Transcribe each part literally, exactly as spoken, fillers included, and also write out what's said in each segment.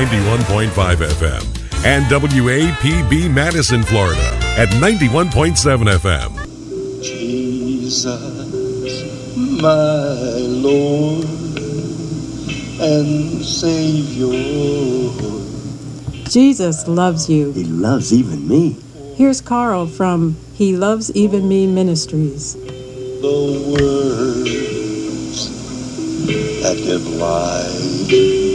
ninety-one point five F M and W A P B Madison, Florida at ninety-one point seven F M. Jesus, my Lord and Savior. Jesus loves you. He loves even me. Here's Carl from He Loves Even Me Ministries. The words that give life,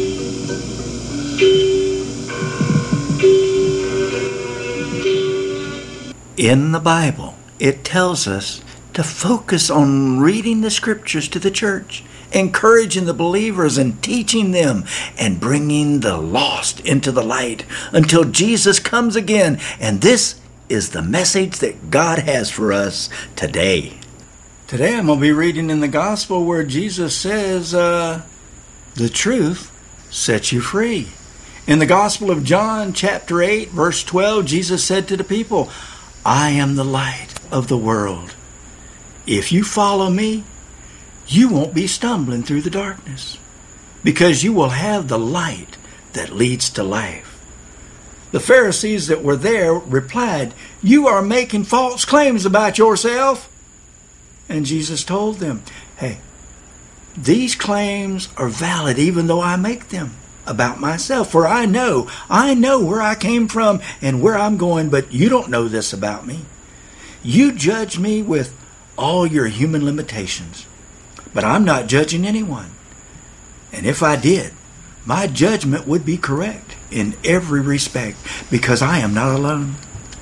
in the Bible, it tells us to focus on reading the scriptures to the church, encouraging the believers and teaching them, and bringing the lost into the light until Jesus comes again. And this is the message that God has for us today. Today I'm going to be reading in the gospel where Jesus says, uh, the truth sets you free. In the Gospel of John, chapter eight, verse twelve, Jesus said to the people, I am the light of the world. If you follow me, you won't be stumbling through the darkness, because you will have the light that leads to life. The Pharisees that were there replied, you are making false claims about yourself. And Jesus told them, hey, these claims are valid even though I make them about myself. For I know, I know where I came from and where I'm going, but you don't know this about me. You judge me with all your human limitations, but I'm not judging anyone. And if I did, my judgment would be correct in every respect, because I am not alone.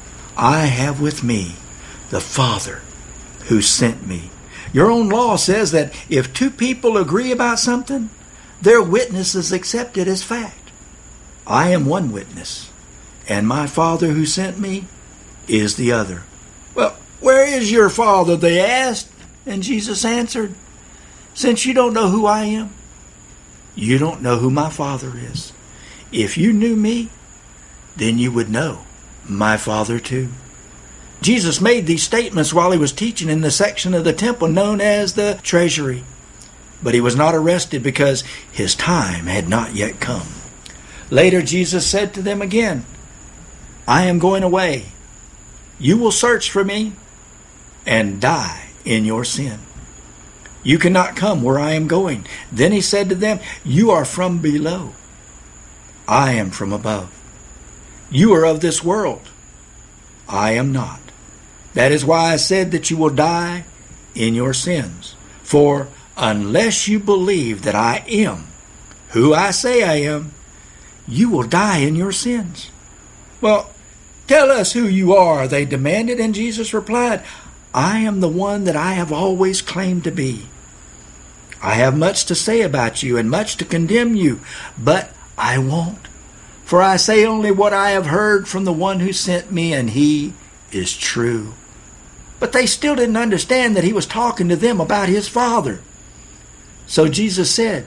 I have with me the Father who sent me. Your own law says that if two people agree about something, their witness is accepted as fact. I am one witness, and my Father who sent me is the other. Well, where is your Father? They asked, and Jesus answered, since you don't know who I am, you don't know who my Father is. If you knew me, then you would know my Father too. Jesus made these statements while he was teaching in the section of the temple known as the treasury. But he was not arrested because his time had not yet come. Later, Jesus said to them again, I am going away. You will search for me and die in your sin. You cannot come where I am going. Then he said to them, you are from below. I am from above. You are of this world. I am not. That is why I said that you will die in your sins. For unless you believe that I am who I say I am, you will die in your sins. Well, tell us who you are, they demanded, and Jesus replied, I am the one that I have always claimed to be. I have much to say about you and much to condemn you, but I won't. For I say only what I have heard from the one who sent me, and he is true. But they still didn't understand that he was talking to them about his Father. So Jesus said,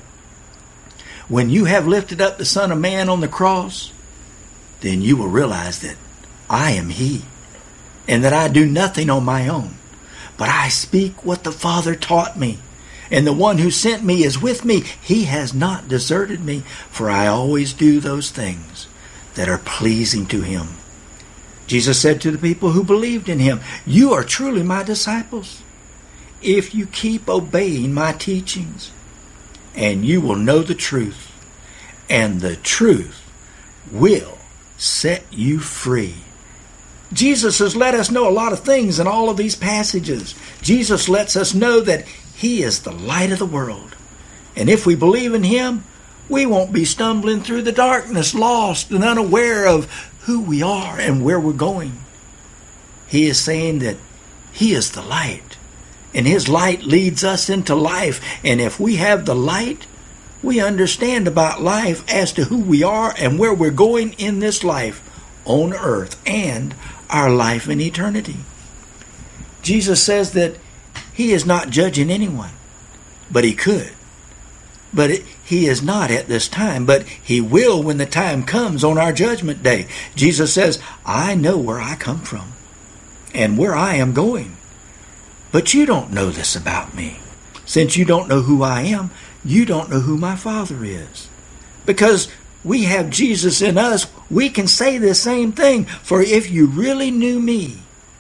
when you have lifted up the Son of Man on the cross, then you will realize that I am he, and that I do nothing on my own, but I speak what the Father taught me. And the one who sent me is with me. He has not deserted me, for I always do those things that are pleasing to him. Jesus said to the people who believed in him, you are truly my disciples, if you keep obeying my teachings, and you will know the truth, and the truth will set you free. Jesus has let us know a lot of things in all of these passages. Jesus lets us know that he is the light of the world. And if we believe in him, we won't be stumbling through the darkness, lost and unaware of who we are and where we're going. He is saying that he is the light, and his light leads us into life. And if we have the light, we understand about life as to who we are and where we're going in this life on earth and our life in eternity. Jesus says that he is not judging anyone, but he could. But it, he is not at this time, but he will when the time comes on our judgment day. Jesus says, I know where I come from and where I am going, but you don't know this about me. Since you don't know who I am, you don't know who my Father is. Because we have Jesus in us, we can say the same thing. For if you really knew me,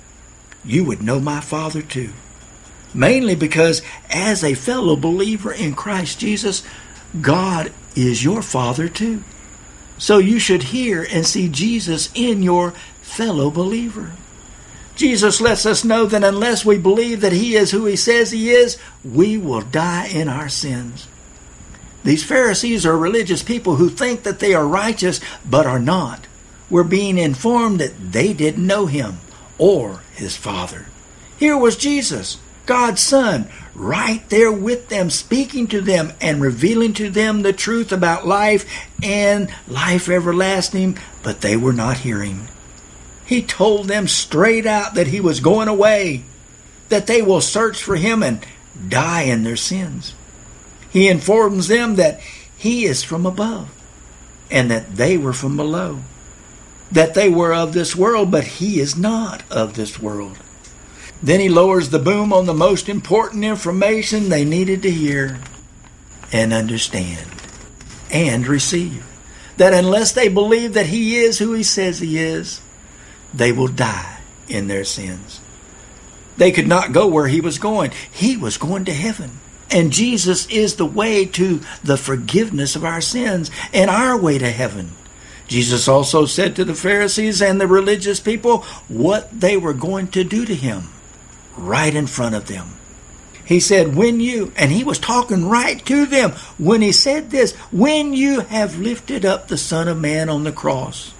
you would know my Father too. Mainly because as a fellow believer in Christ Jesus, God is your Father too. So you should hear and see Jesus in your fellow believer. Jesus lets us know that unless we believe that he is who he says he is, we will die in our sins. These Pharisees are religious people who think that they are righteous but are not. We're being informed that they didn't know him or his Father. Here was Jesus, God's Son, right there with them, speaking to them and revealing to them the truth about life and life everlasting, but they were not hearing. He told them straight out that he was going away, that they will search for him and die in their sins. He informs them that he is from above and that they were from below, that they were of this world, but he is not of this world. Then he lowers the boom on the most important information they needed to hear and understand and receive. That unless they believe that he is who he says he is, they will die in their sins. They could not go where he was going. He was going to heaven. And Jesus is the way to the forgiveness of our sins and our way to heaven. Jesus also said to the Pharisees and the religious people what they were going to do to him right in front of them. He said, when you, and he was talking right to them when he said this, when you have lifted up the Son of Man on the cross,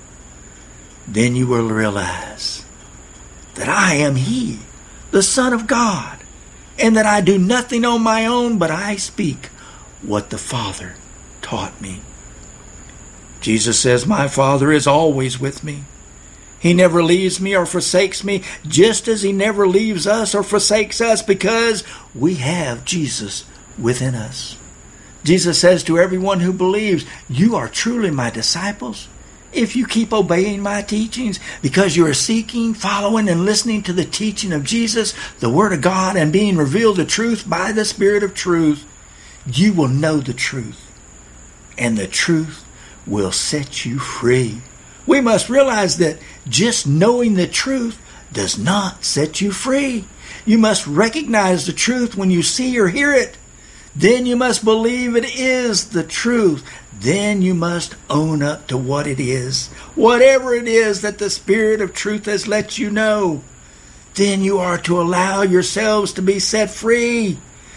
then you will realize that I am he, the Son of God, and that I do nothing on my own, but I speak what the Father taught me. Jesus says, my Father is always with me. He never leaves me or forsakes me, just as he never leaves us or forsakes us, because we have Jesus within us. Jesus says to everyone who believes, you are truly my disciples if you keep obeying my teachings, because you are seeking, following, and listening to the teaching of Jesus, the Word of God, and being revealed the truth by the Spirit of truth. You will know the truth, and the truth will set you free. We must realize that just knowing the truth does not set you free. You must recognize the truth when you see or hear it. Then you must believe it is the truth. Then you must own up to what it is. Whatever it is that the Spirit of truth has let you know, then you are to allow yourselves to be set free.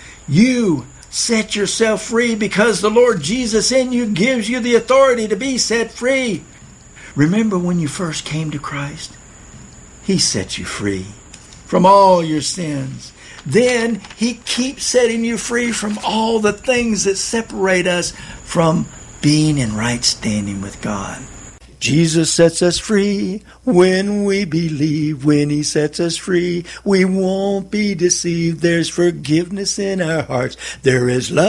You set yourself free because the Lord Jesus in you gives you the authority to be set free. Remember when you first came to Christ? He set you free from all your sins. Then he keeps setting you free from all the things that separate us from being in right standing with God. Jesus sets us free when we believe. When he sets us free, we won't be deceived. There's forgiveness in our hearts. There is love.